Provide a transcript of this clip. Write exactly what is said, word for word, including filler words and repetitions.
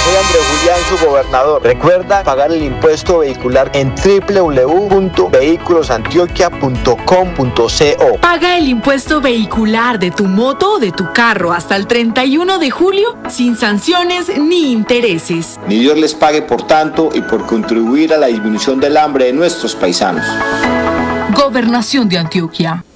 Soy Andrés Julián, su gobernador. Recuerda pagar el impuesto vehicular en doble u doble u doble u punto vehículos antioquia punto com punto co. Paga el impuesto vehicular de tu moto o de tu carro hasta el treinta y uno de julio sin sanciones ni intereses. Ni Dios les pague por tanto y por contribuir a la disminución del hambre de nuestros paisanos. Gobernación de Antioquia.